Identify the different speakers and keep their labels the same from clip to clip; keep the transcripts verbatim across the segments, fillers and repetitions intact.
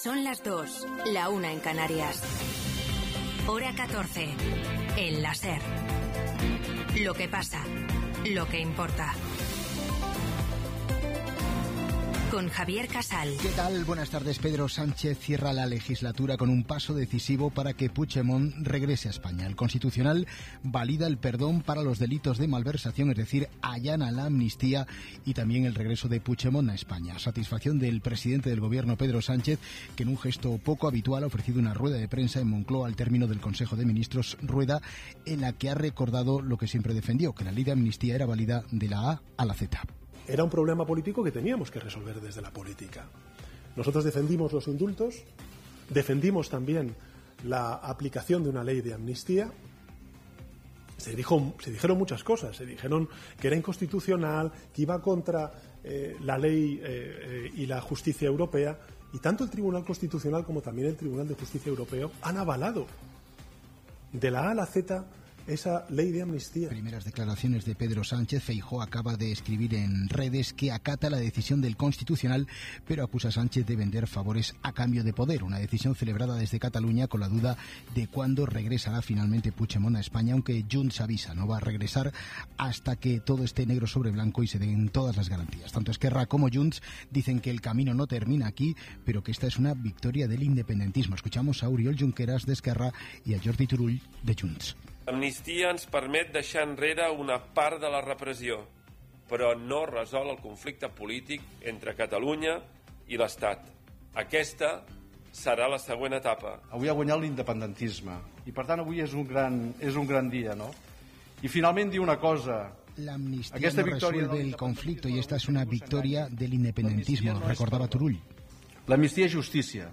Speaker 1: Son las dos, la una en Canarias. Hora catorce, en la SER. Lo que pasa, lo que importa. Con Javier Casal.
Speaker 2: ¿Qué tal? Buenas tardes. Pedro Sánchez cierra la legislatura con un paso decisivo para que Puigdemont regrese a España. El Constitucional valida el perdón para los delitos de malversación, es decir, allana la amnistía y también el regreso de Puigdemont a España. Satisfacción del presidente del Gobierno, Pedro Sánchez, que en un gesto poco habitual ha ofrecido una rueda de prensa en Moncloa al término del Consejo de Ministros, rueda en la que ha recordado lo que siempre defendió, que la ley de amnistía era válida de la A a la Z.
Speaker 3: Era un problema político que teníamos que resolver desde la política. Nosotros defendimos los indultos, defendimos también la aplicación de una ley de amnistía. Se, dijo, se dijeron muchas cosas, se dijeron que era inconstitucional, que iba contra eh, la ley eh, eh, y la justicia europea, y tanto el Tribunal Constitucional como también el Tribunal de Justicia Europeo han avalado de la A a la Z esa ley de amnistía.
Speaker 2: Primeras declaraciones de Pedro Sánchez. Feijóo acaba de escribir en redes que acata la decisión del Constitucional, pero acusa a Sánchez de vender favores a cambio de poder. Una decisión celebrada desde Cataluña con la duda de cuándo regresará finalmente Puigdemont a España, aunque Junts avisa, no va a regresar hasta que todo esté negro sobre blanco y se den todas las garantías. Tanto Esquerra como Junts dicen que el camino no termina aquí, pero que esta es una victoria del independentismo. Escuchamos a Oriol Junqueras de Esquerra y a Jordi Turull de Junts.
Speaker 4: L'amnistia ens permet deixar enrere una part de la repressió, però no resol el conflicte polític entre Catalunya i l'Estat. Aquesta serà la següent etapa.
Speaker 5: Avui ha guanyat l'independentisme i per tant avui és un gran, és un gran dia, no? I finalment diu una cosa.
Speaker 2: La amnistía no resuelve el conflicto y esta es una victoria del independentismo, recordaba Turull.
Speaker 5: L'amnistia és justícia.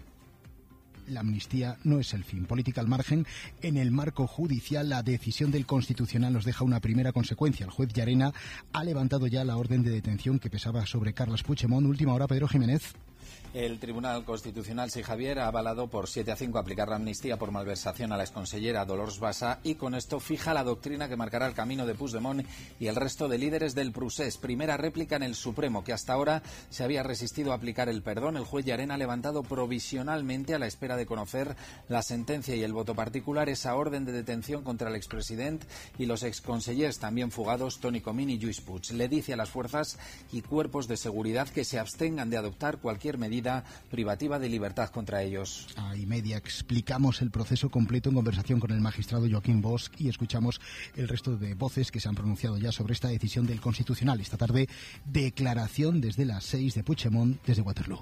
Speaker 2: La amnistía no es el fin. Política al margen. En el marco judicial, la decisión del Constitucional nos deja una primera consecuencia. El juez Llarena ha levantado ya la orden de detención que pesaba sobre Carles Puigdemont. Última hora, Pedro Jiménez.
Speaker 6: El Tribunal Constitucional, sí, Javier, ha avalado por siete a cinco aplicar la amnistía por malversación a la exconsellera Dolors Bassa y con esto fija la doctrina que marcará el camino de Puigdemont y el resto de líderes del procés. Primera réplica en el Supremo, que hasta ahora se había resistido a aplicar el perdón. El juez Llarena ha levantado provisionalmente, a la espera de conocer la sentencia y el voto particular, esa orden de detención contra el expresidente y los exconsellers también fugados Toni Comín y Lluís Puig. Le dice a las fuerzas y cuerpos de seguridad que se abstengan de adoptar cualquier medida privativa de libertad contra ellos.
Speaker 2: A y media explicamos el proceso completo en conversación con el magistrado Joaquín Bosch y escuchamos el resto de voces que se han pronunciado ya sobre esta decisión del Constitucional. Esta tarde, declaración desde las seis de Puigdemont desde Waterloo.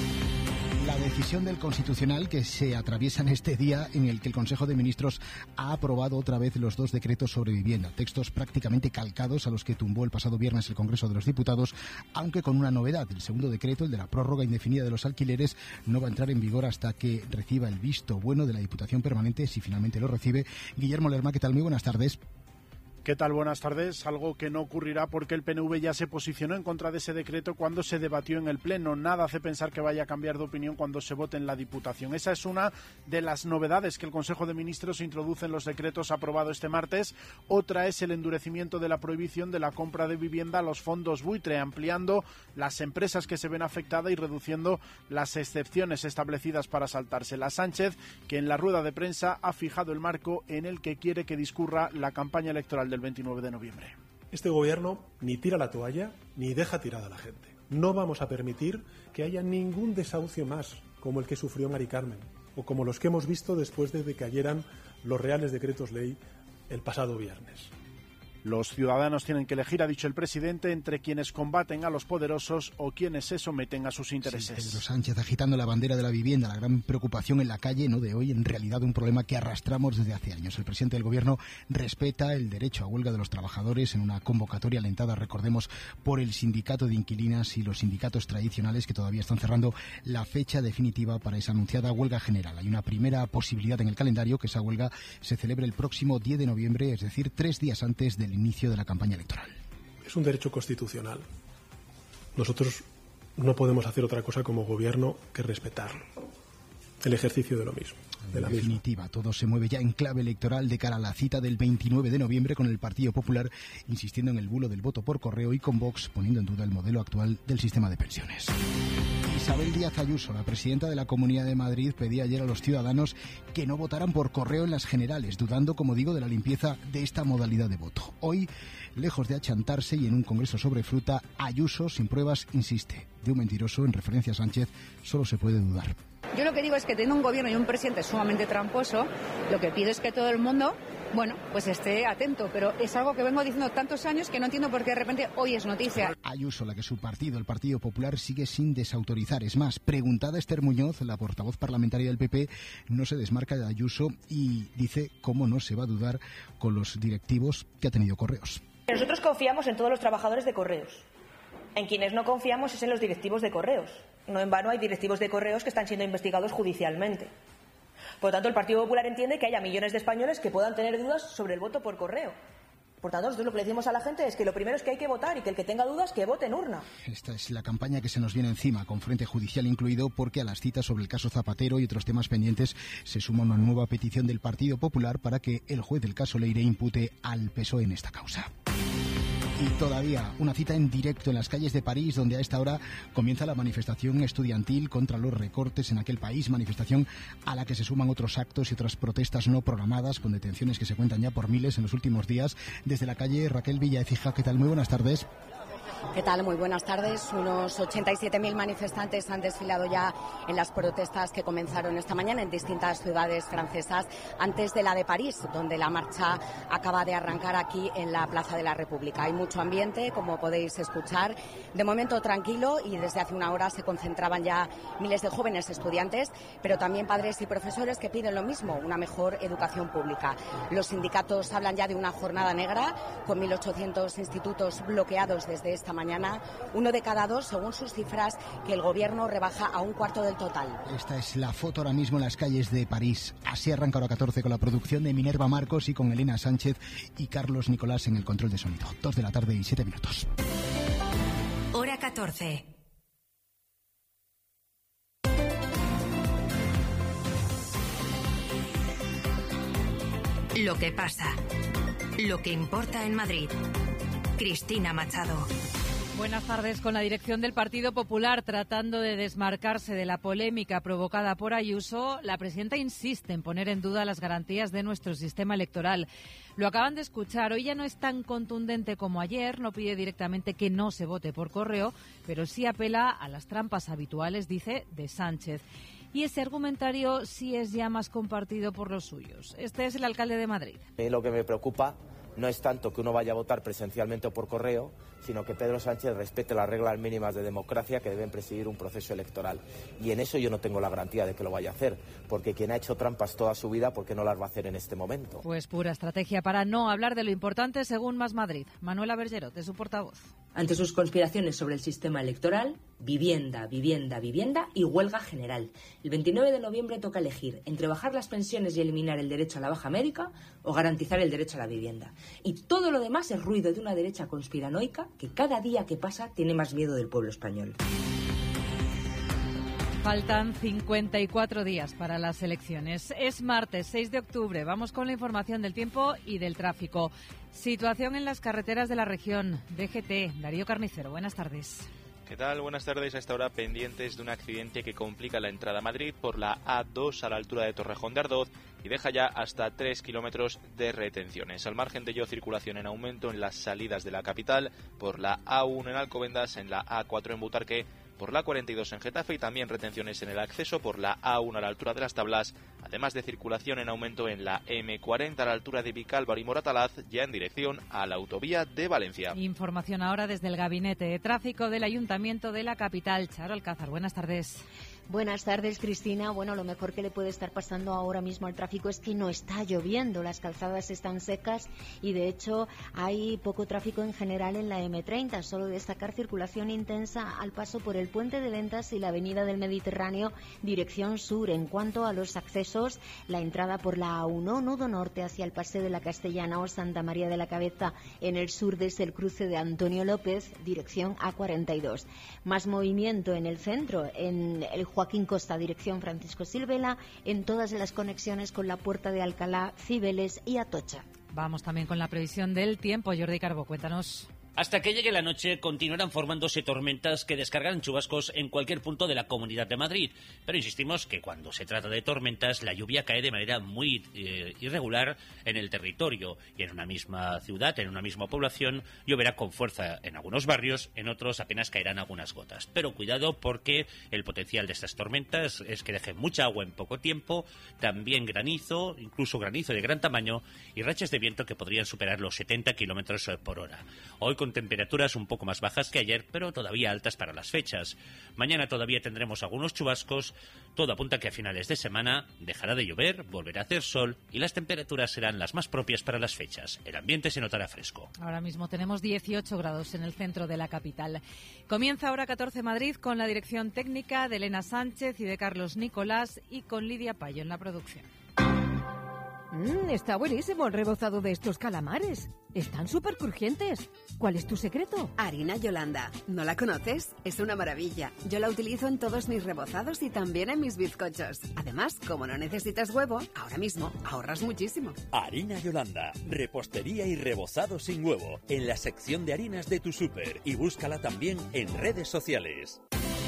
Speaker 2: La decisión del Constitucional que se atraviesa en este día en el que el Consejo de Ministros ha aprobado otra vez los dos decretos sobre vivienda, textos prácticamente calcados a los que tumbó el pasado viernes el Congreso de los Diputados, aunque con una novedad. El segundo decreto, el de la prórroga indefinida de los alquileres, no va a entrar en vigor hasta que reciba el visto bueno de la Diputación Permanente, si finalmente lo recibe. Guillermo Lerma, ¿qué tal? Muy buenas tardes.
Speaker 7: ¿Qué tal? Buenas tardes. Algo que no ocurrirá porque el P N V ya se posicionó en contra de ese decreto cuando se debatió en el Pleno. Nada hace pensar que vaya a cambiar de opinión cuando se vote en la Diputación. Esa es una de las novedades que el Consejo de Ministros introduce en los decretos aprobados este martes. Otra es el endurecimiento de la prohibición de la compra de vivienda a los fondos buitre, ampliando las empresas que se ven afectadas y reduciendo las excepciones establecidas para saltársela. Sánchez, que en la rueda de prensa ha fijado el marco en el que quiere que discurra la campaña electoral del veintinueve de noviembre.
Speaker 3: Este gobierno ni tira la toalla ni deja tirada a la gente. No vamos a permitir que haya ningún desahucio más como el que sufrió Mari Carmen o como los que hemos visto después de que cayeran los reales decretos ley el pasado viernes.
Speaker 7: Los ciudadanos tienen que elegir, ha dicho el presidente, entre quienes combaten a los poderosos o quienes se someten a sus intereses.
Speaker 2: Sí, Pedro Sánchez agitando la bandera de la vivienda, la gran preocupación en la calle, no de hoy, en realidad un problema que arrastramos desde hace años. El presidente del Gobierno respeta el derecho a huelga de los trabajadores en una convocatoria alentada, recordemos, por el sindicato de inquilinas y los sindicatos tradicionales que todavía están cerrando la fecha definitiva para esa anunciada huelga general. Hay una primera posibilidad en el calendario, que esa huelga se celebre el próximo diez de noviembre, es decir, tres días antes del inicio de la campaña electoral.
Speaker 3: Es un derecho constitucional. Nosotros no podemos hacer otra cosa como gobierno que respetarlo. el ejercicio de lo mismo.
Speaker 2: En definitiva, todo se mueve ya en clave electoral de cara a la cita del veintinueve de noviembre, con el Partido Popular insistiendo en el bulo del voto por correo y con Vox poniendo en duda el modelo actual del sistema de pensiones. Isabel Díaz Ayuso, la presidenta de la Comunidad de Madrid, pedía ayer a los ciudadanos que no votaran por correo en las generales, dudando, como digo, de la limpieza de esta modalidad de voto. Hoy, lejos de achantarse y en un congreso sobre fruta, Ayuso, sin pruebas, insiste. De un mentiroso, en referencia a Sánchez, solo se puede dudar.
Speaker 8: Yo lo que digo es que teniendo un gobierno y un presidente sumamente tramposo, lo que pido es que todo el mundo, bueno, pues esté atento, pero es algo que vengo diciendo tantos años que no entiendo por qué de repente hoy es noticia.
Speaker 2: Ayuso, la que su partido, el Partido Popular, sigue sin desautorizar. Es más, preguntada Esther Muñoz, la portavoz parlamentaria del P P, no se desmarca de Ayuso y dice cómo no se va a dudar con los directivos que ha tenido Correos.
Speaker 9: Nosotros confiamos en todos los trabajadores de Correos. En quienes no confiamos es en los directivos de Correos. No en vano hay directivos de Correos que están siendo investigados judicialmente. Por lo tanto, el Partido Popular entiende que haya millones de españoles que puedan tener dudas sobre el voto por correo. Por tanto, nosotros lo que le decimos a la gente es que lo primero es que hay que votar y que el que tenga dudas, que vote en urna.
Speaker 2: Esta es la campaña que se nos viene encima, con frente judicial incluido, porque a las citas sobre el caso Zapatero y otros temas pendientes se suma una nueva petición del Partido Popular para que el juez del caso Leire impute al P S O E en esta causa. Y todavía una cita en directo en las calles de París, donde a esta hora comienza la manifestación estudiantil contra los recortes en aquel país, manifestación a la que se suman otros actos y otras protestas no programadas, con detenciones que se cuentan ya por miles en los últimos días. Desde la calle, Raquel Villaecija, ¿qué tal? Muy buenas tardes.
Speaker 10: ¿Qué tal? Muy buenas tardes. Unos ochenta y siete mil manifestantes han desfilado ya en las protestas que comenzaron esta mañana en distintas ciudades francesas, antes de la de París, donde la marcha acaba de arrancar aquí en la Plaza de la República. Hay mucho ambiente, como podéis escuchar. De momento tranquilo, y desde hace una hora se concentraban ya miles de jóvenes estudiantes, pero también padres y profesores que piden lo mismo, una mejor educación pública. Los sindicatos hablan ya de una jornada negra, con mil ochocientos institutos bloqueados desde esta mañana, uno de cada dos, según sus cifras, que el gobierno rebaja a un cuarto del total.
Speaker 2: Esta es la foto ahora mismo en las calles de París. Así arranca Hora catorce con la producción de Minerva Marcos y con Elena Sánchez y Carlos Nicolás en el control de sonido. Dos de la tarde y siete minutos.
Speaker 1: Hora catorce. Lo que pasa. Lo que importa en Madrid. Cristina Machado.
Speaker 11: Buenas tardes. Con la dirección del Partido Popular tratando de desmarcarse de la polémica provocada por Ayuso, la presidenta insiste en poner en duda las garantías de nuestro sistema electoral. Lo acaban de escuchar. Hoy ya no es tan contundente como ayer, no pide directamente que no se vote por correo, pero sí apela a las trampas habituales, dice, de Sánchez. Y ese argumentario sí es ya más compartido por los suyos. Este es el alcalde de Madrid.
Speaker 12: Eh, lo que me preocupa no es tanto que uno vaya a votar presencialmente o por correo, sino que Pedro Sánchez respete las reglas mínimas de democracia que deben presidir un proceso electoral. Y en eso yo no tengo la garantía de que lo vaya a hacer, porque quien ha hecho trampas toda su vida, ¿por qué no las va a hacer en este momento?
Speaker 11: Pues pura estrategia para no hablar de lo importante, según Más Madrid. Manuela Bergerot, de su portavoz.
Speaker 13: Ante sus conspiraciones sobre el sistema electoral, vivienda, vivienda, vivienda y huelga general. El veintinueve de noviembre toca elegir entre bajar las pensiones y eliminar el derecho a la baja médica o garantizar el derecho a la vivienda. Y todo lo demás es ruido de una derecha conspiranoica que cada día que pasa tiene más miedo del pueblo español.
Speaker 11: Faltan cincuenta y cuatro días para las elecciones. Es martes seis de octubre. Vamos con la información del tiempo y del tráfico. Situación en las carreteras de la región. D G T, Darío Carnicero, buenas tardes.
Speaker 14: ¿Qué tal? Buenas tardes. A esta hora pendientes de un accidente que complica la entrada a Madrid por la A dos a la altura de Torrejón de Ardoz y deja ya hasta tres kilómetros de retenciones. Al margen de ello, circulación en aumento en las salidas de la capital por la A uno en Alcobendas, en la A cuatro en Butarque, por la cuarenta y dos en Getafe y también retenciones en el acceso por la A uno a la altura de las Tablas, además de circulación en aumento en la eme cuarenta a la altura de Vicálvaro y Moratalaz, ya en dirección a la autovía de Valencia.
Speaker 11: Información ahora desde el Gabinete de Tráfico del Ayuntamiento de la capital. Charo Alcázar, buenas tardes.
Speaker 15: Buenas tardes, Cristina. Bueno, lo mejor que le puede estar pasando ahora mismo al tráfico es que no está lloviendo, las calzadas están secas y de hecho hay poco tráfico en general en la eme treinta. Solo destacar circulación intensa al paso por el Puente de Ventas y la Avenida del Mediterráneo, dirección sur. En cuanto a los accesos, la entrada por la A uno, nudo norte hacia el Paseo de la Castellana o Santa María de la Cabeza en el sur desde el cruce de Antonio López, dirección A cuarenta y dos. Más movimiento en el centro, en el Juan Joaquín Costa, dirección Francisco Silvela, en todas las conexiones con la Puerta de Alcalá, Cibeles y Atocha.
Speaker 11: Vamos también con la previsión del tiempo. Jordi Carbó, cuéntanos.
Speaker 16: Hasta que llegue la noche continuarán formándose tormentas que descargarán chubascos en cualquier punto de la Comunidad de Madrid. Pero insistimos que cuando se trata de tormentas, la lluvia cae de manera muy eh, irregular en el territorio. Y en una misma ciudad, en una misma población, lloverá con fuerza en algunos barrios, en otros apenas caerán algunas gotas. Pero cuidado, porque el potencial de estas tormentas es que dejen mucha agua en poco tiempo, también granizo, incluso granizo de gran tamaño, y rachas de viento que podrían superar los setenta kilómetros por hora. Hoy con temperaturas un poco más bajas que ayer, pero todavía altas para las fechas. Mañana todavía tendremos algunos chubascos. Todo apunta que a finales de semana dejará de llover, volverá a hacer sol y las temperaturas serán las más propias para las fechas. El ambiente se notará fresco.
Speaker 11: Ahora mismo tenemos dieciocho grados en el centro de la capital. Comienza Hora catorce Madrid con la dirección técnica de Elena Sánchez y de Carlos Nicolás y con Lidia Payo en la producción.
Speaker 17: Mm, está buenísimo el rebozado de estos calamares. Están súper crujientes. ¿Cuál es tu secreto?
Speaker 18: Harina Yolanda. ¿No la conoces? Es una maravilla. Yo la utilizo en todos mis rebozados y también en mis bizcochos. Además, como no necesitas huevo, ahora mismo ahorras muchísimo.
Speaker 19: Harina Yolanda. Repostería y rebozado sin huevo. En la sección de harinas de tu súper. Y búscala también en redes sociales.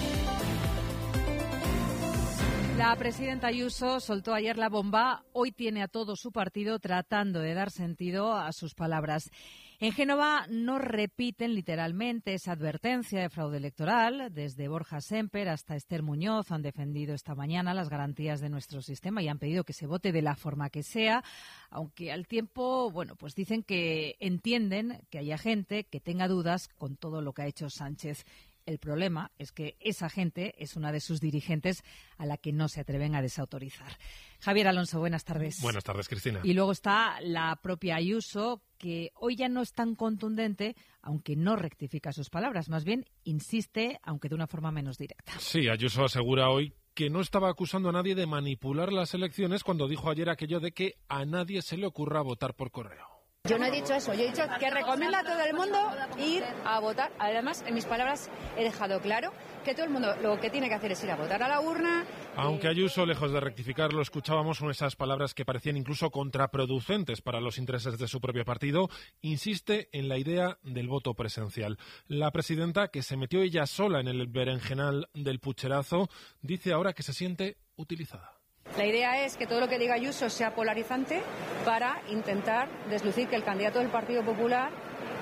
Speaker 11: La presidenta Ayuso soltó ayer la bomba. Hoy tiene a todo su partido tratando de dar sentido a sus palabras. En Génova no repiten literalmente esa advertencia de fraude electoral. Desde Borja Semper hasta Esther Muñoz han defendido esta mañana las garantías de nuestro sistema y han pedido que se vote de la forma que sea, aunque al tiempo, bueno, pues dicen que entienden que haya gente que tenga dudas con todo lo que ha hecho Sánchez. El problema es que esa gente es una de sus dirigentes a la que no se atreven a desautorizar. Javier Alonso, buenas tardes.
Speaker 20: Buenas tardes, Cristina.
Speaker 11: Y luego está la propia Ayuso, que hoy ya no es tan contundente, aunque no rectifica sus palabras, más bien insiste, aunque de una forma menos directa.
Speaker 20: Sí, Ayuso asegura hoy que no estaba acusando a nadie de manipular las elecciones cuando dijo ayer aquello de que a nadie se le ocurra votar por correo.
Speaker 8: Yo no he dicho eso, yo he dicho que recomiendo a todo el mundo ir a votar. Además, en mis palabras he dejado claro que todo el mundo lo que tiene que hacer es ir a votar a la urna.
Speaker 20: Aunque Ayuso, lejos de rectificarlo, escuchábamos con esas palabras que parecían incluso contraproducentes para los intereses de su propio partido, insiste en la idea del voto presencial. La presidenta, que se metió ella sola en el berenjenal del pucherazo, dice ahora que se siente utilizada.
Speaker 8: La idea es que todo lo que diga Ayuso sea polarizante para intentar deslucir que el candidato del Partido Popular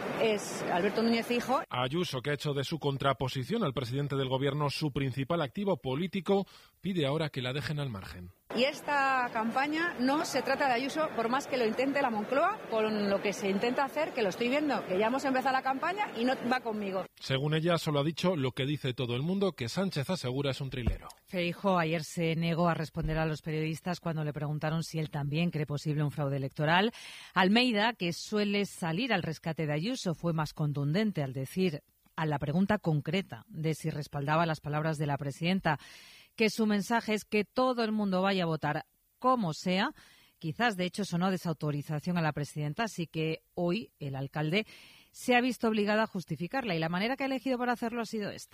Speaker 8: es Alberto Núñez Feijóo.
Speaker 20: Ayuso, que ha hecho de su contraposición al presidente del gobierno su principal activo político, pide ahora que la dejen al margen.
Speaker 8: Y esta campaña no se trata de Ayuso, por más que lo intente la Moncloa, con lo que se intenta hacer, que lo estoy viendo, que ya hemos empezado la campaña y no va conmigo.
Speaker 20: Según ella, solo ha dicho lo que dice todo el mundo, que Sánchez asegura es un trilero.
Speaker 11: Feijóo ayer se negó a responder a los periodistas cuando le preguntaron si él también cree posible un fraude electoral. Almeida, que suele salir al rescate de Ayuso, fue más contundente al decir a la pregunta concreta de si respaldaba las palabras de la presidenta, que su mensaje es que todo el mundo vaya a votar como sea. Quizás, de hecho, sonó desautorización a la presidenta, así que hoy el alcalde se ha visto obligado a justificarla y la manera que ha elegido para hacerlo ha sido esta.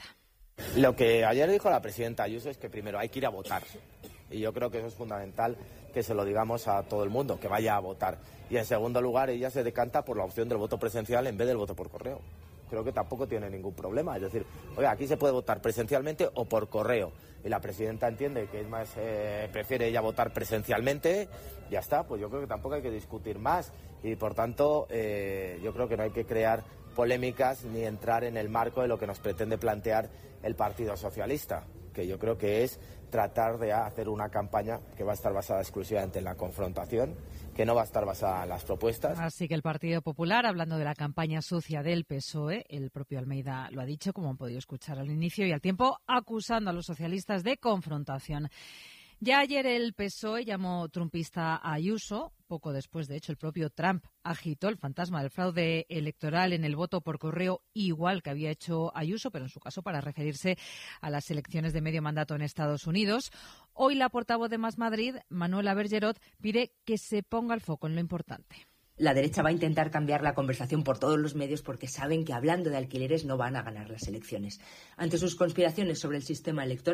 Speaker 12: Lo que ayer dijo la presidenta Ayuso es que primero hay que ir a votar. Y yo creo que eso es fundamental, que se lo digamos a todo el mundo, que vaya a votar. Y en segundo lugar, ella se decanta por la opción del voto presencial en vez del voto por correo. Creo que tampoco tiene ningún problema. Es decir, oiga, aquí se puede votar presencialmente o por correo. Y la presidenta entiende que es más, eh, prefiere ella votar presencialmente, ya está, pues yo creo que tampoco hay que discutir más. Y por tanto, eh, yo creo que no hay que crear polémicas ni entrar en el marco de lo que nos pretende plantear el Partido Socialista, que yo creo que es tratar de hacer una campaña que va a estar basada exclusivamente en la confrontación, que no va a estar basada en las propuestas.
Speaker 11: Así que el Partido Popular, hablando de la campaña sucia del P S O E, el propio Almeida lo ha dicho, como han podido escuchar al inicio y al tiempo, acusando a los socialistas de confrontación. Ya ayer el P S O E llamó trumpista a Ayuso. Poco después, de hecho, el propio Trump agitó el fantasma del fraude electoral en el voto por correo, igual que había hecho Ayuso, pero en su caso para referirse a las elecciones de medio mandato en Estados Unidos. Hoy la portavoz de Más Madrid, Manuela Bergerot, pide que se ponga el foco en lo importante.
Speaker 13: La derecha va a intentar cambiar la conversación por todos los medios porque saben que hablando de alquileres no van a ganar las elecciones. Ante sus conspiraciones sobre el sistema electoral,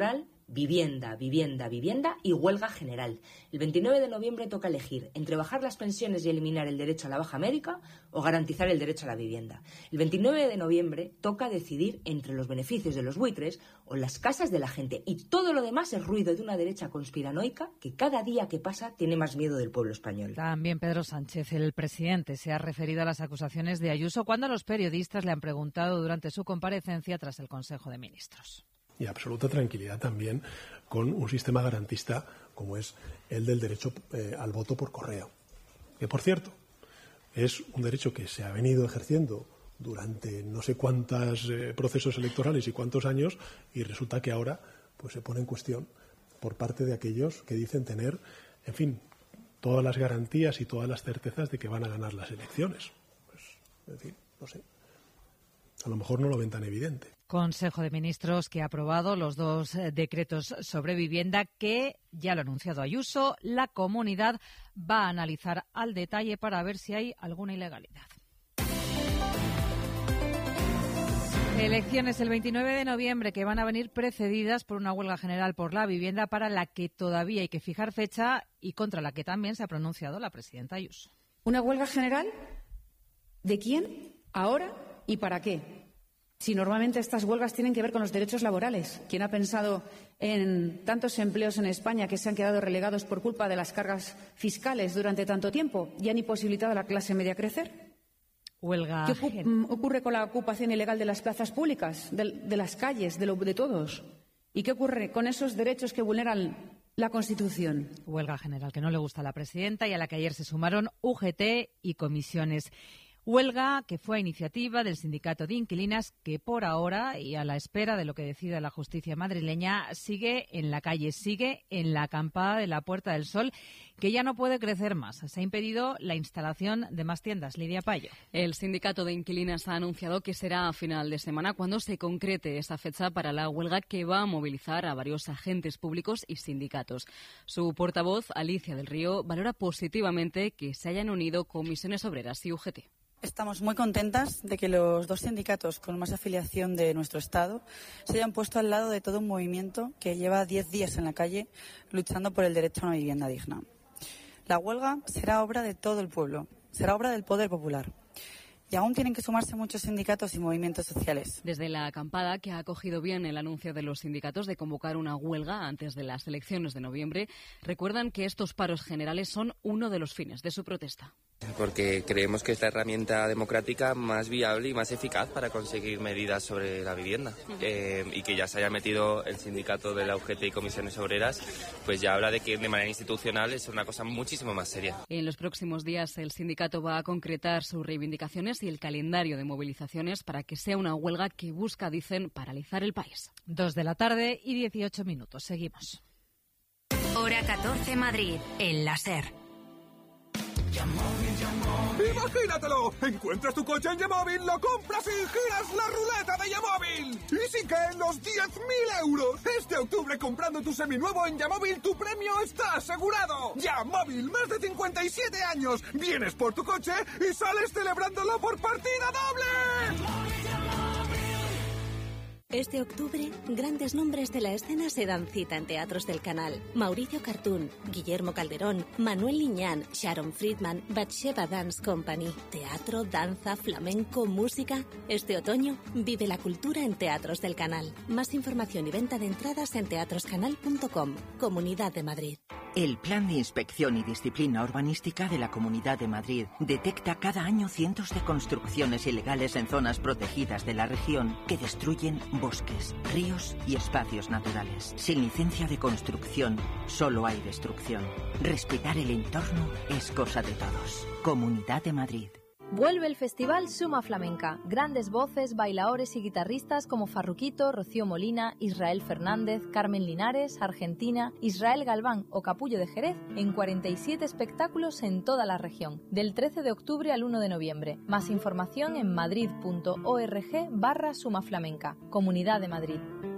Speaker 13: Vivienda, vivienda, vivienda y huelga general. El veintinueve de noviembre toca elegir entre bajar las pensiones y eliminar el derecho a la baja médica o garantizar el derecho a la vivienda. El veintinueve de noviembre toca decidir entre los beneficios de los buitres o las casas de la gente. Y todo lo demás es ruido de una derecha conspiranoica que cada día que pasa tiene más miedo del pueblo español.
Speaker 11: También Pedro Sánchez, el presidente, se ha referido a las acusaciones de Ayuso cuando los periodistas le han preguntado durante su comparecencia tras el Consejo de Ministros.
Speaker 3: Y absoluta tranquilidad también con un sistema garantista como es el del derecho eh, al voto por correo. Que, por cierto, es un derecho que se ha venido ejerciendo durante no sé cuántos eh, procesos electorales y cuántos años, y resulta que ahora pues se pone en cuestión por parte de aquellos que dicen tener, en fin, todas las garantías y todas las certezas de que van a ganar las elecciones. Pues, es decir, no sé. A lo mejor no lo ven tan evidente.
Speaker 11: Consejo de Ministros que ha aprobado los dos decretos sobre vivienda que, ya lo ha anunciado Ayuso, la comunidad va a analizar al detalle para ver si hay alguna ilegalidad. Elecciones el veintinueve de noviembre que van a venir precedidas por una huelga general por la vivienda para la que todavía hay que fijar fecha y contra la que también se ha pronunciado la presidenta Ayuso.
Speaker 21: ¿Una huelga general? ¿De quién? ¿Ahora? ¿Y para qué? Si normalmente estas huelgas tienen que ver con los derechos laborales. ¿Quién ha pensado en tantos empleos en España que se han quedado relegados por culpa de las cargas fiscales durante tanto tiempo y han imposibilitado a la clase media crecer?
Speaker 11: Huelga.
Speaker 21: ¿Qué ocu- ocurre con la ocupación ilegal de las plazas públicas, de, de las calles, de, lo, de todos? ¿Y qué ocurre con esos derechos que vulneran la Constitución?
Speaker 11: Huelga general que no le gusta a la presidenta y a la que ayer se sumaron U G T y comisiones. Huelga que fue a iniciativa del Sindicato de Inquilinas que por ahora y a la espera de lo que decida la justicia madrileña sigue en la calle, sigue en la acampada de la Puerta del Sol que ya no puede crecer más. Se ha impedido la instalación de más tiendas. Lidia Payo.
Speaker 22: El Sindicato de Inquilinas ha anunciado que será a final de semana cuando se concrete esa fecha para la huelga que va a movilizar a varios agentes públicos y sindicatos. Su portavoz, Alicia del Río, valora positivamente que se hayan unido Comisiones Obreras y U G T.
Speaker 23: Estamos muy contentas de que los dos sindicatos con más afiliación de nuestro Estado se hayan puesto al lado de todo un movimiento que lleva diez días en la calle luchando por el derecho a una vivienda digna. La huelga será obra de todo el pueblo, será obra del poder popular. Y aún tienen que sumarse muchos sindicatos y movimientos sociales.
Speaker 22: Desde la acampada, que ha acogido bien el anuncio de los sindicatos de convocar una huelga antes de las elecciones de noviembre, recuerdan que estos paros generales son uno de los fines de su protesta.
Speaker 24: Porque creemos que es la herramienta democrática más viable y más eficaz para conseguir medidas sobre la vivienda. Eh, y que ya se haya metido el sindicato de la U G T y Comisiones Obreras, pues ya habla de que de manera institucional es una cosa muchísimo más seria.
Speaker 22: En los próximos días el sindicato va a concretar sus reivindicaciones y el calendario de movilizaciones para que sea una huelga que busca, dicen, paralizar el país.
Speaker 11: Dos de la tarde y dieciocho minutos. Seguimos.
Speaker 1: Hora catorce Madrid, en la SER.
Speaker 25: ¡Imagínatelo! Encuentras tu coche en Yamóvil, lo compras y giras la ruleta de Yamóvil. ¡Y sí que en los diez mil euros! Este octubre, comprando tu seminuevo en Yamóvil, tu premio está asegurado. Yamóvil, más de cincuenta y siete años. Vienes por tu coche y sales celebrándolo por partida doble.
Speaker 26: Este octubre, grandes nombres de la escena se dan cita en teatros del canal. Mauricio Cartún, Guillermo Calderón, Manuel Liñán, Sharon Friedman, Batsheva Dance Company. Teatro, danza, flamenco, música. Este otoño, vive la cultura en teatros del canal. Más información y venta de entradas en teatroscanal punto com. Comunidad de Madrid.
Speaker 27: El Plan de Inspección y Disciplina Urbanística de la Comunidad de Madrid detecta cada año cientos de construcciones ilegales en zonas protegidas de la región que destruyen bosques, ríos y espacios naturales. Sin licencia de construcción, solo hay destrucción. Respetar el entorno es cosa de todos. Comunidad de Madrid.
Speaker 28: Vuelve el Festival Suma Flamenca. Grandes voces, bailaores y guitarristas como Farruquito, Rocío Molina, Israel Fernández, Carmen Linares, Argentina, Israel Galván o Capullo de Jerez en cuarenta y siete espectáculos en toda la región. Del trece de octubre al uno de noviembre. Más información en madrid.org barra Suma Flamenca. Comunidad de Madrid.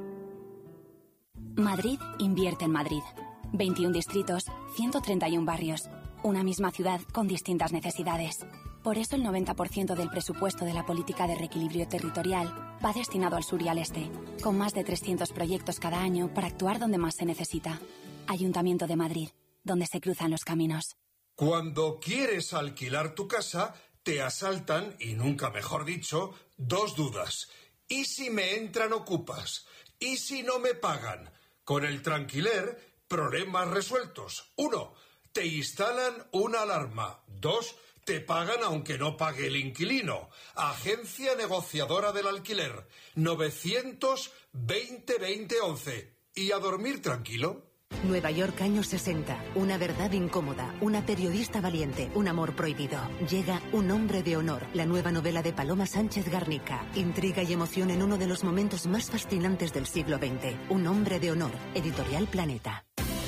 Speaker 29: Madrid invierte en Madrid. veintiún distritos, ciento treinta y uno barrios. Una misma ciudad con distintas necesidades. Por eso el noventa por ciento del presupuesto de la política de reequilibrio territorial va destinado al sur y al este, con más de trescientos proyectos cada año para actuar donde más se necesita. Ayuntamiento de Madrid, donde se cruzan los caminos.
Speaker 2: Cuando quieres alquilar tu casa, te asaltan, y nunca mejor dicho, dos dudas. ¿Y si me entran ocupas? ¿Y si no me pagan? Con el Tranquiler, problemas resueltos. Uno, te instalan una alarma. Dos, te pagan aunque no pague el inquilino. Agencia negociadora del alquiler. novecientos veinte veinte once. ¿Y a dormir tranquilo?
Speaker 4: Nueva York, años sesenta. Una verdad incómoda, una periodista valiente, un amor prohibido. Llega Un hombre de honor, la nueva novela de Paloma Sánchez Garnica. Intriga y emoción en uno de los momentos más fascinantes del siglo veinte. Un hombre de honor, Editorial Planeta.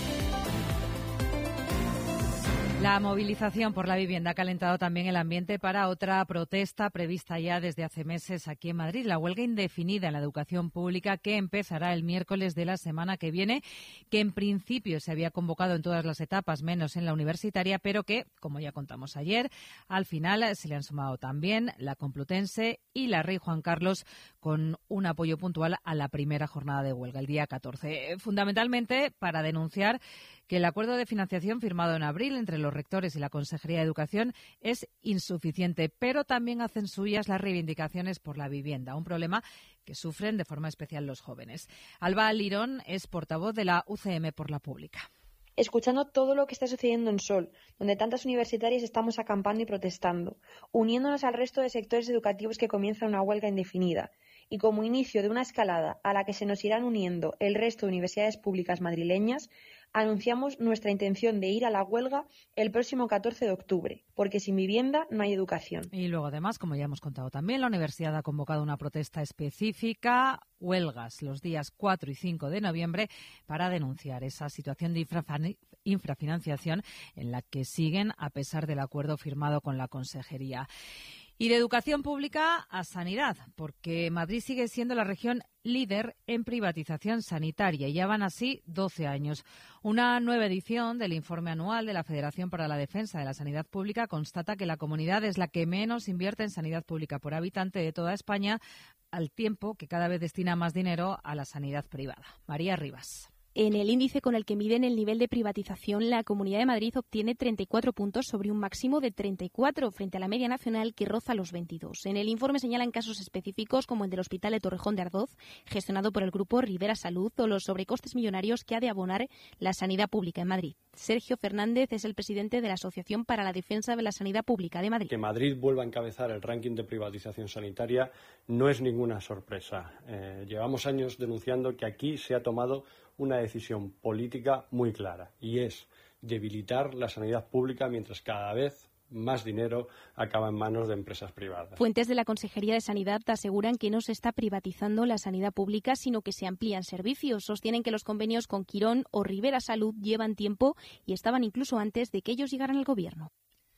Speaker 11: La movilización por la vivienda ha calentado también el ambiente para otra protesta prevista ya desde hace meses aquí en Madrid, la huelga indefinida en la educación pública, que empezará el miércoles de la semana que viene, que en principio se había convocado en todas las etapas, menos en la universitaria, pero que, como ya contamos ayer, al final se le han sumado también la Complutense y la Rey Juan Carlos, con un apoyo puntual a la primera jornada de huelga, el día catorce. Fundamentalmente para denunciar que el acuerdo de financiación firmado en abril entre los rectores y la Consejería de Educación es insuficiente, pero también hacen suyas las reivindicaciones por la vivienda, un problema que sufren de forma especial los jóvenes. Alba Lirón es portavoz de la U C M por la Pública.
Speaker 5: Escuchando todo lo que está sucediendo en Sol, donde tantas universitarias estamos acampando y protestando, uniéndonos al resto de sectores educativos que comienzan una huelga indefinida, y como inicio de una escalada a la que se nos irán uniendo el resto de universidades públicas madrileñas, anunciamos nuestra intención de ir a la huelga el próximo catorce de octubre, porque sin vivienda no hay educación.
Speaker 11: Y luego, además, como ya hemos contado también, la universidad ha convocado una protesta específica, huelgas los días cuatro y cinco de noviembre, para denunciar esa situación de infrafinanciación en la que siguen a pesar del acuerdo firmado con la Consejería. Y de educación pública a sanidad, porque Madrid sigue siendo la región líder en privatización sanitaria y ya van así doce años. Una nueva edición del informe anual de la Federación para la Defensa de la Sanidad Pública constata que la comunidad es la que menos invierte en sanidad pública por habitante de toda España, al tiempo que cada vez destina más dinero a la sanidad privada. María Rivas.
Speaker 6: En el índice con el que miden el nivel de privatización, la Comunidad de Madrid obtiene treinta y cuatro puntos sobre un máximo de treinta y cuatro frente a la media nacional, que roza los veintidós. En el informe señalan casos específicos como el del Hospital de Torrejón de Ardoz, gestionado por el grupo Rivera Salud, o los sobrecostes millonarios que ha de abonar la sanidad pública en Madrid. Sergio Fernández es el presidente de la Asociación para la Defensa de la Sanidad Pública de Madrid.
Speaker 7: Que Madrid vuelva a encabezar el ranking de privatización sanitaria no es ninguna sorpresa. Eh, llevamos años denunciando que aquí se ha tomado una decisión política muy clara, y es debilitar la sanidad pública mientras cada vez más dinero acaba en manos de empresas privadas.
Speaker 6: Fuentes de la Consejería de Sanidad aseguran que no se está privatizando la sanidad pública, sino que se amplían servicios. Sostienen que los convenios con Quirón o Rivera Salud llevan tiempo y estaban incluso antes de que ellos llegaran al gobierno.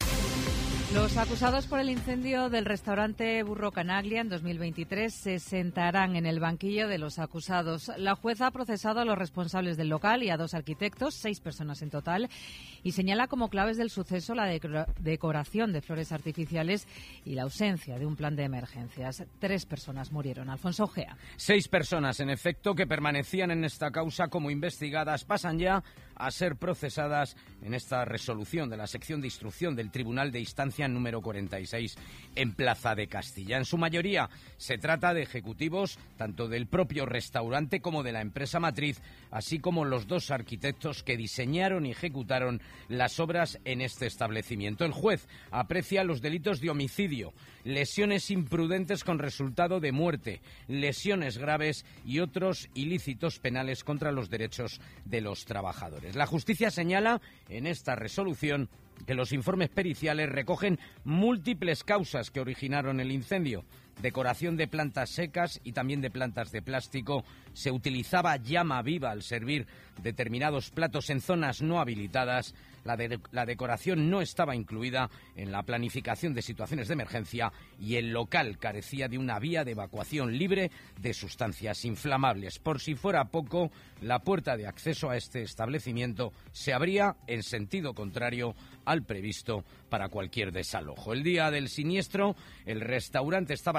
Speaker 11: Los acusados por el incendio del restaurante Burro Canaglia en dos mil veintitrés se sentarán en el banquillo de los acusados. La jueza ha procesado a los responsables del local y a dos arquitectos, seis personas en total, y señala como claves del suceso la decoración de flores artificiales y la ausencia de un plan de emergencias. Tres personas murieron. Alfonso Ojea.
Speaker 9: Seis personas, en efecto, que permanecían en esta causa como investigadas, pasan ya a ser procesadas en esta resolución de la sección de instrucción del Tribunal de Instancia número cuarenta y seis en Plaza de Castilla. En su mayoría se trata de ejecutivos tanto del propio restaurante como de la empresa matriz, así como los dos arquitectos que diseñaron y ejecutaron las obras en este establecimiento. El juez aprecia los delitos de homicidio, lesiones imprudentes con resultado de muerte, lesiones graves y otros ilícitos penales contra los derechos de los trabajadores. La justicia señala en esta resolución que los informes periciales recogen múltiples causas que originaron el incendio. Decoración de plantas secas y también de plantas de plástico. Se utilizaba llama viva al servir determinados platos en zonas no habilitadas. La, de, la decoración no estaba incluida en la planificación de situaciones de emergencia y el local carecía de una vía de evacuación libre de sustancias inflamables. Por si fuera poco, la puerta de acceso a este establecimiento se abría en sentido contrario al previsto para cualquier desalojo. El día del siniestro, el restaurante estaba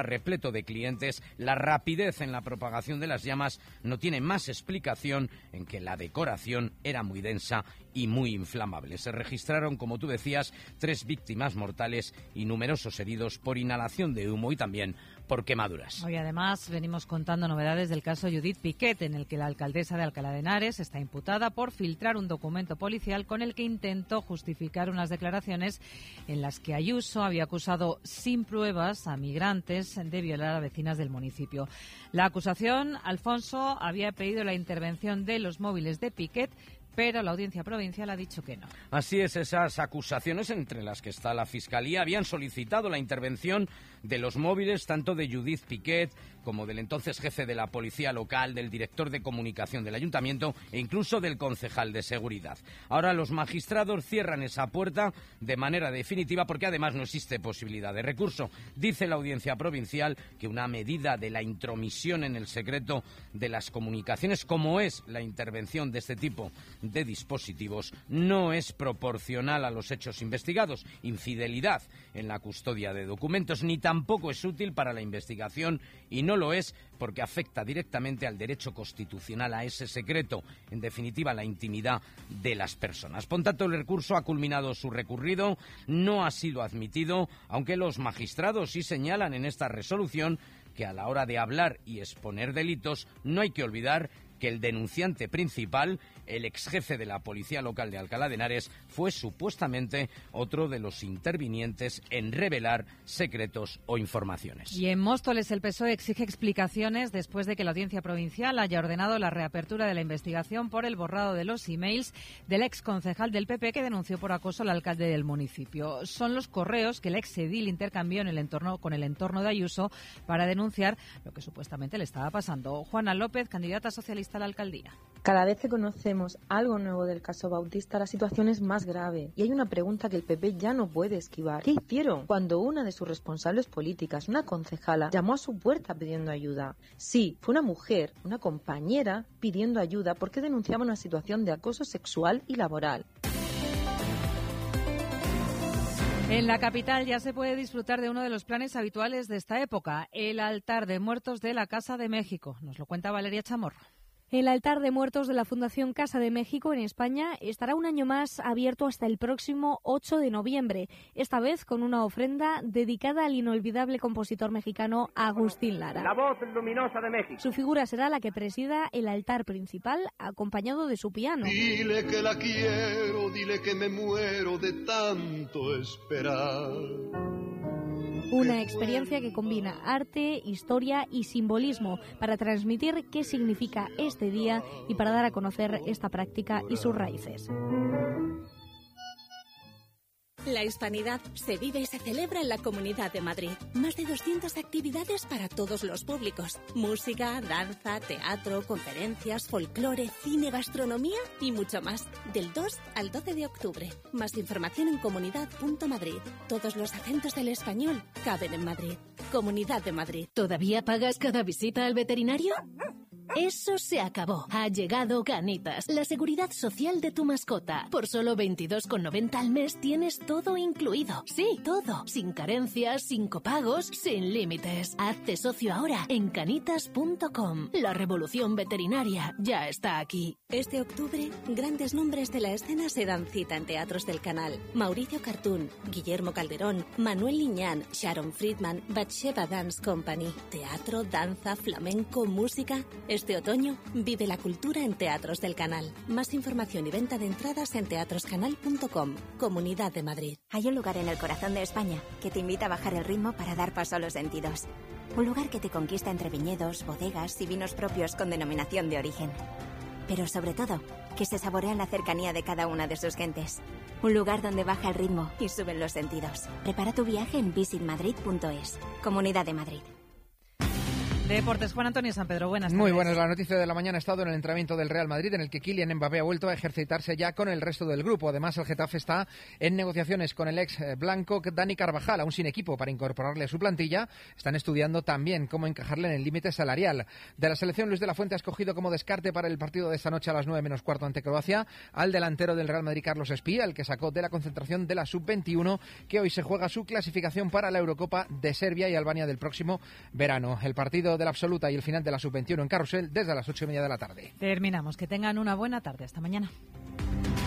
Speaker 9: repleto de clientes, la rapidez en la propagación de las llamas no tiene más explicación en que la decoración era muy densa y muy inflamable. Se registraron, como tú decías, tres víctimas mortales y numerosos heridos por inhalación de humo y también por quemaduras.
Speaker 11: Hoy además venimos contando novedades del caso Judith Piquet, en el que la alcaldesa de Alcalá de Henares está imputada por filtrar un documento policial con el que intentó justificar unas declaraciones en las que Ayuso había acusado sin pruebas a migrantes de violar a vecinas del municipio. La acusación, Alfonso, había pedido la intervención de los móviles de Piquet, pero la Audiencia Provincial ha dicho que no.
Speaker 9: Así es, esas acusaciones, entre las que está la Fiscalía, habían solicitado la intervención de los móviles tanto de Judith Piquet como del entonces jefe de la Policía Local, del director de comunicación del Ayuntamiento e incluso del concejal de Seguridad. Ahora los magistrados cierran esa puerta de manera definitiva porque además no existe posibilidad de recurso. Dice la Audiencia Provincial que una medida de la intromisión en el secreto de las comunicaciones, como es la intervención de este tipo de dispositivos, no es proporcional a los hechos investigados, infidelidad en la custodia de documentos, ni tampoco es útil para la investigación y no lo es porque afecta directamente al derecho constitucional a ese secreto, en definitiva la intimidad de las personas. Por tanto, el recurso ha culminado su recorrido, no ha sido admitido, aunque los magistrados sí señalan en esta resolución que a la hora de hablar y exponer delitos no hay que olvidar que el denunciante principal, el exjefe de la Policía Local de Alcalá de Henares, fue supuestamente otro de los intervinientes en revelar secretos o informaciones.
Speaker 11: Y en Móstoles el P S O E exige explicaciones después de que la Audiencia Provincial haya ordenado la reapertura de la investigación por el borrado de los emails del exconcejal del P P que denunció por acoso al alcalde del municipio. Son los correos que el exedil intercambió en el entorno, con el entorno de Ayuso para denunciar lo que supuestamente le estaba pasando. Juana López, candidata socialista a la alcaldía.
Speaker 5: Cada vez que conocemos algo nuevo del caso Bautista, la situación es más grave. Y hay una pregunta que el P P ya no puede esquivar. ¿Qué hicieron cuando una de sus responsables políticas, una concejala, llamó a su puerta pidiendo ayuda? Sí, fue una mujer, una compañera, pidiendo ayuda porque denunciaba una situación de acoso sexual y laboral.
Speaker 11: En la capital ya se puede disfrutar de uno de los planes habituales de esta época, el altar de muertos de la Casa de México. Nos lo cuenta Valeria Chamorro.
Speaker 6: El altar de muertos de la Fundación Casa de México en España estará un año más abierto hasta el próximo ocho de noviembre, esta vez con una ofrenda dedicada al inolvidable compositor mexicano Agustín Lara.
Speaker 8: La voz luminosa de México.
Speaker 6: Su figura será la que presida el altar principal, acompañado de su piano.
Speaker 10: Dile que la quiero, dile que me muero de tanto esperar.
Speaker 6: Una experiencia que combina arte, historia y simbolismo para transmitir qué significa este día y para dar a conocer esta práctica y sus raíces.
Speaker 26: La hispanidad se vive y se celebra en la Comunidad de Madrid. Más de doscientas actividades para todos los públicos. Música, danza, teatro, conferencias, folclore, cine, gastronomía y mucho más. Del dos al doce de octubre. Más información en comunidad punto madrid. Todos los acentos del español caben en Madrid. Comunidad de Madrid.
Speaker 14: ¿Todavía pagas cada visita al veterinario? Eso se acabó. Ha llegado Canitas, la seguridad social de tu mascota. Por solo veintidós con noventa al mes tienes todo incluido. Sí, todo. Sin carencias, sin copagos, sin límites. Hazte socio ahora en canitas punto com. La revolución veterinaria ya está aquí.
Speaker 26: Este octubre, grandes nombres de la escena se dan cita en teatros del canal. Mauricio Cartún, Guillermo Calderón, Manuel Liñán, Sharon Friedman, Batsheva Dance Company. Teatro, danza, flamenco, música. Este otoño, vive la cultura en Teatros del Canal. Más información y venta de entradas en teatros canal punto com. Comunidad de Madrid.
Speaker 15: Hay un lugar en el corazón de España que te invita a bajar el ritmo para dar paso a los sentidos. Un lugar que te conquista entre viñedos, bodegas y vinos propios con denominación de origen. Pero sobre todo, que se saborea la cercanía de cada una de sus gentes. Un lugar donde baja el ritmo y suben los sentidos. Prepara tu viaje en visit madrid punto es. Comunidad de Madrid.
Speaker 11: Deportes, Juan Antonio San Pedro, buenas tardes.
Speaker 3: Muy buenas, la noticia de la mañana ha estado en el entrenamiento del Real Madrid, en el que Kylian Mbappé ha vuelto a ejercitarse ya con el resto del grupo. Además, el Getafe está en negociaciones con el ex blanco Dani Carvajal, aún sin equipo, para incorporarle a su plantilla. Están estudiando también cómo encajarle en el límite salarial. De la selección, Luis de la Fuente ha escogido como descarte para el partido de esta noche a las nueve menos cuarto ante Croacia al delantero del Real Madrid, Carlos Espía, el que sacó de la concentración de la sub veintiuno, que hoy se juega su clasificación para la Eurocopa de Serbia y Albania del próximo verano. El partido de la absoluta y el final de la sub veintiuno en Carrusel desde las ocho y media de la tarde.
Speaker 11: Terminamos. Que tengan una buena tarde. Hasta mañana.